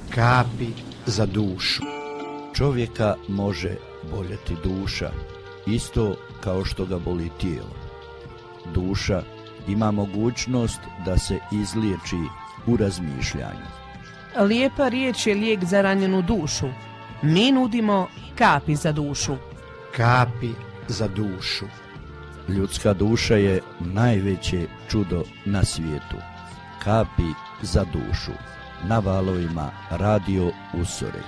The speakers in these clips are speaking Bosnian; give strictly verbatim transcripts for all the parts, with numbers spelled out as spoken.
Kapi za dušu. Čovjeka može boljeti duša, isto kao što ga boli tijelo. Duša ima mogućnost da se izliječi u razmišljanju. Lijepa riječ je lijek za ranjenu dušu. Mi nudimo kapi za dušu. Kapi za dušu. Ljudska duša je najveće čudo na svijetu. Kapi za dušu. Na valovima Radio Usore.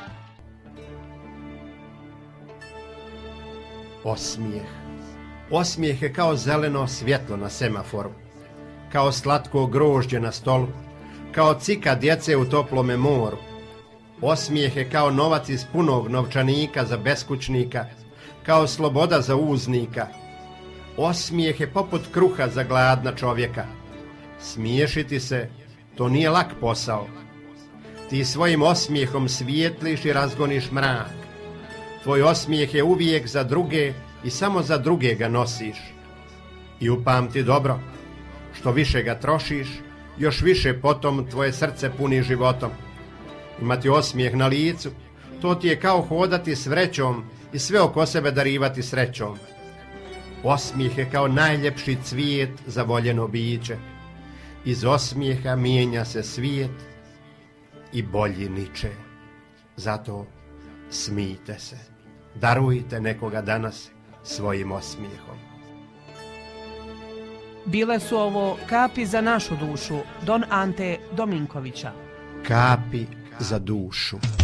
Osmijeh. Osmijeh je kao zeleno svjetlo na semaforu, kao slatko grožđe na stolu, kao cika djece u toplome moru. Osmijeh je kao novac iz punog novčanika za beskućnika, kao sloboda za uznika. Osmijeh je poput kruha za gladna čovjeka. Smiješiti se, to nije lak posao. Ti svojim osmijehom svijetliš i razgoniš mrak. Tvoj osmijeh je uvijek za druge i samo za druge ga nosiš. I upamti dobro, što više ga trošiš, još više potom tvoje srce puni životom. Imati osmijeh na licu, to ti je kao hodati s vrećom i sve oko sebe darivati srećom. Osmijeh je kao najljepši cvijet za voljeno biće. Iz osmijeha mijenja se svijet i bolji niče. Zato smijte se, darujte nekoga danas svojim osmijehom. Bile su ovo kapi za našu dušu, Don Ante Dominkovića. Kapi za dušu.